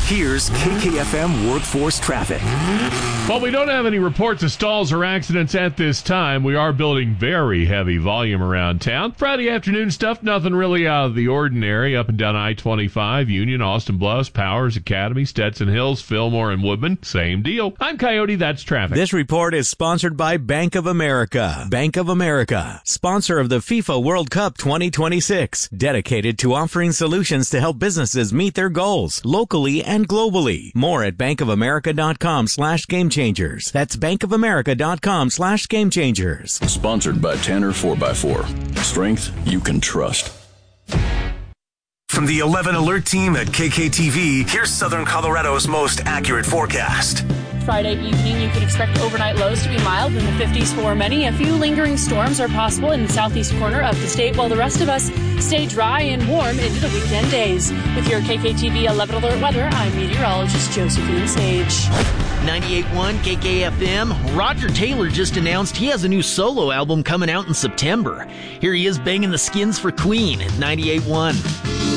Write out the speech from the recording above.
Here's KKFM Workforce Traffic. Well, we don't have any reports of stalls or accidents at this time. We are building very heavy volume around town. Friday afternoon stuff, nothing really out of the ordinary. Up and down I-25, Union, Austin Bluffs, Powers, Academy, Stetson Hills, Fillmore, and Woodman. Same deal. I'm Coyote, that's traffic. This report is sponsored by Bank of America. Bank of America, sponsor of the FIFA World Cup 2026. Dedicated to offering solutions to help businesses meet their goals, locally and globally. More at bankofamerica.com/gamechangers. That's bankofamerica.com/gamechangers. Sponsored by Tanner 4x4. Strength you can trust. From the 11 Alert team at KKTV, here's Southern Colorado's most accurate forecast. Friday evening, you can expect overnight lows to be mild in the 50s for many. A few lingering storms are possible in the southeast corner of the state, while the rest of us stay dry and warm into the weekend days. With your KKTV 11 Alert weather, I'm meteorologist Josephine Sage. 98.1 KKFM. Roger Taylor just announced he has a new solo album coming out in September. Here he is banging the skins for Queen at 98.1.